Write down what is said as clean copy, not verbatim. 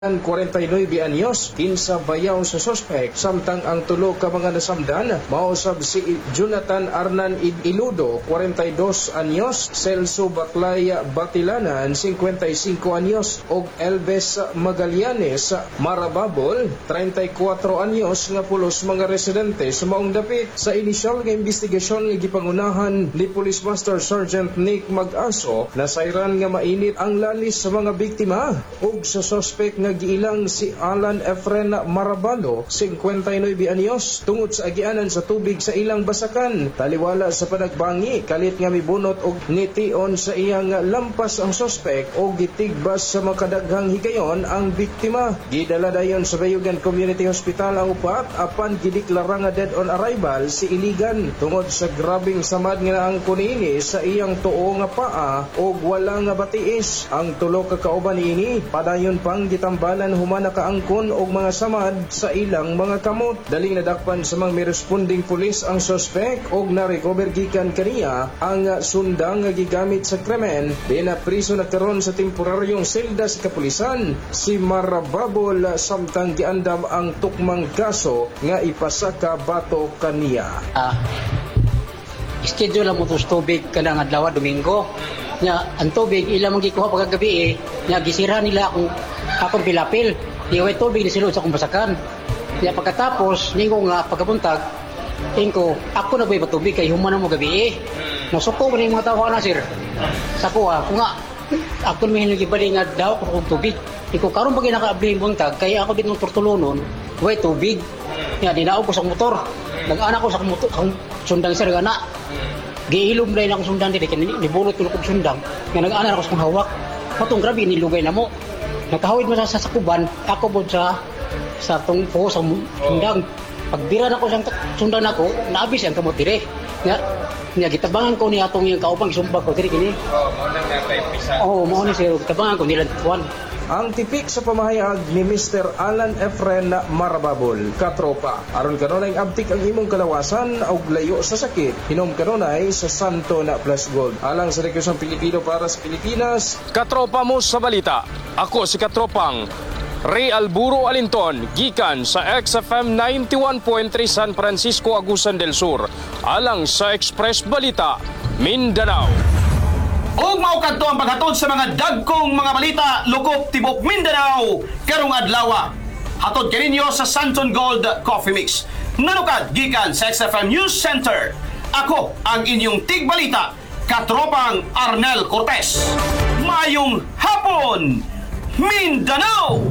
49 anyos, kinsa bayaw sa suspect, samtang ang tulo ka mga nasamdan, mausab si Jonathan Arnan Iludo, 42 anyos, Celso Baclaya Batilanan, 55 anyos, og Elves Magallanes Marababol, 34 anyos, nga pulos mga residente sa maong dapit. Sa inisyal nga investigasyon nga gipangunahan ni Police Master Sergeant Nick Mag-aso, nasayran nga mainit ang lalis sa mga biktima, ug sa suspect nga giilang si Alan Efren Marabalo, 59 anyos, tungod sa agianan sa tubig sa ilang basakan. Taliwala sa panagbangi, kalit nga mibunot og ngiti-on sa iyang lampas ang suspect o gitigbas sa makadaghang higayon ang biktima. Gidala dayon sa Bayugan Community Hospital ang upat, apan gideklara nga dead on arrival si Iligan tungod sa grabing samad nga naangkon niini sa iyang tuo nga paa og wala nga batiis. Ang tulo ka kauban niini padayon pang gitambalan human nakaangkon og mga samad sa ilang mga kamot. Daling nadakpan sa mga responding pulis ang suspect og na-recover gikan kaniya ang sundang nga gigamit sa krimen. Di na priso na karon sa temporaryong selda sa kapulisan si Marababol, samtang giandam ang tukmang kaso nga ipasaka bato kaniya. Schedule lang mo tos tubig kanang adlaw Domingo. Nya ang tubig ilang magikuha pagkagabi nya gisira nila akong pilapil. Iway tubig ni silod sa akong basakan. Nya pagkatapos ningo nga pagkabuntag tingko ako na bay patubig kay human mo gabi. Nasuko man yung mga tao na sir. Sa kuha kung nga ako may nagibali nga daw kung tubig. Iko karon pag nakaabli buntag kay ako bitong turtulonon way tubig. Nya dinaog ko sa motor. Nag-ana ko sa motor sundang sir gana. Giilom na akong sundang dito, nibulot ko ng sundang, nga nag-aanar ako sa hawak. Matong grabe, nilugay na mo. Nakahawid mo sa sakuban, ako po sa tungpo sa sundang. Pagbira na ko sa sundang ako, naabis ang kamot dire. Nga gitabangan ko niya itong yung kaupang isumbag ko dire kini. Maunang natay pisa. Maunang siya, gitabangan ko nilang tuwan. Ang tipik sa pamahayag ni Mr. Alan Efren Marababol, katropa. Aron kanunay abtik ang imong kalawasan og layo sa sakit. Hinom kanunay sa Santo na Plus Gold. Alang sa Rekyosang Pilipino para sa Pilipinas. Katropa mo sa balita. Ako si Katropang Ray Alburo Alinton, gikan sa XFM 91.3 San Francisco, Agusan del Sur. Alang sa Express Balita, Mindanao. Og maukadto ang paghatod sa mga dagkong mga balita lukop tibok Mindanao karong adlaw. Hatod kaninyo sa Santon Gold Coffee Mix. Nanukad gikan sa XFM News Center. Ako ang inyong tigbalita, Katropang Arnel Cortez. Mayong hapon, Mindanao!